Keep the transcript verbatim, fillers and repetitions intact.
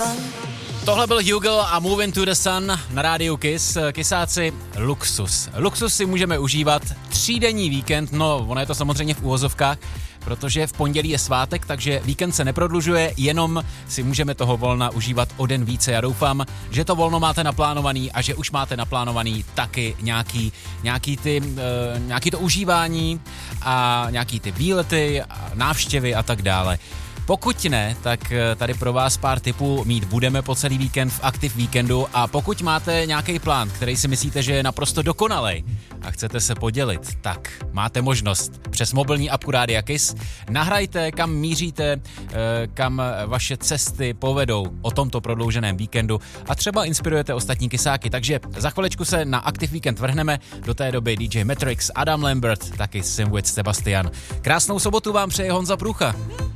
Tohle byl Hugo a Move Into the Sun na rádiu Kiss. Kisáci, luxus. Luxus si můžeme užívat třídenní víkend, no ono je to samozřejmě v uvozovkách, protože v pondělí je svátek, takže víkend se neprodlužuje, jenom si můžeme toho volna užívat o den více. Já doufám, že to volno máte naplánovaný a že už máte naplánovaný taky nějaký, nějaký, ty, e, nějaký to užívání a nějaký ty výlety, a návštěvy a tak dále. Pokud ne, tak tady pro vás pár tipů mít budeme po celý víkend v Aktiv víkendu a pokud máte nějaký plán, který si myslíte, že je naprosto dokonalej a chcete se podělit, tak máte možnost přes mobilní apku Rádia Kiss. Nahrajte, kam míříte, kam vaše cesty povedou o tomto prodlouženém víkendu a třeba inspirujete ostatní kisáky. Takže za chviličku se na Aktiv víkend vrhneme, do té doby D J Matrix, Adam Lambert, taky Sim with Sebastian. Krásnou sobotu vám přeje Honza Průcha.